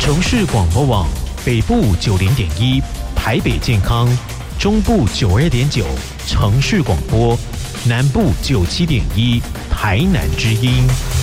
城市广播网北部90.1，台北健康，中部92.9，城市广播，南部97.1，台南之音。